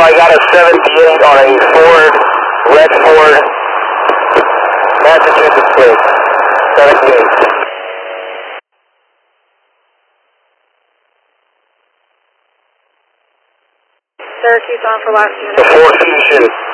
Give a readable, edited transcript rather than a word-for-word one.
I got a 78 on a Ford, red Ford, Massachusetts plate. 78. Syracuse on for last unit. The Ford Fusion.